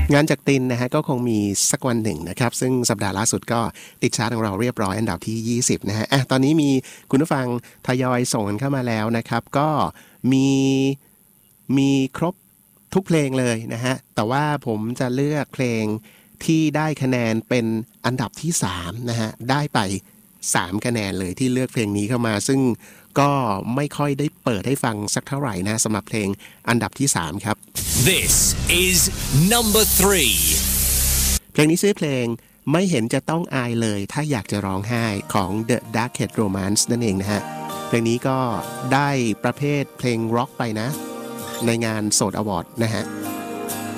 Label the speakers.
Speaker 1: งานจากตินนะฮะก็คงมีสักวันหนึ่งนะครับซึ่งสัปดาห์ล่าสุดก็ติดชาร์ตของเราเรียบร้อยอันดับที่20นะฮะตอนนี้มีคุณผู้ฟังทยอยส่งกันเข้ามาแล้วนะครับก็มีครบทุกเพลงเลยนะฮะแต่ว่าผมจะเลือกเพลงที่ได้คะแนนเป็นอันดับที่3นะฮะได้ไป3คะแนนเลยที่เลือกเพลงนี้เข้ามาซึ่งก็ไม่ค่อยได้เปิดให้ฟังสักเท่าไหร่นะสำหรับเพลงอันดับที่3ครับ
Speaker 2: This is number 3
Speaker 1: เพลงนี้ชื่อเพลงไม่เห็นจะต้องอายเลยถ้าอยากจะร้องไห้ของ The Darkest Romance นั่นเองนะฮะเพลงนี้ก็ได้ประเภทเพลงร็อกไปนะในงานโสดอวอร์ดนะฮะ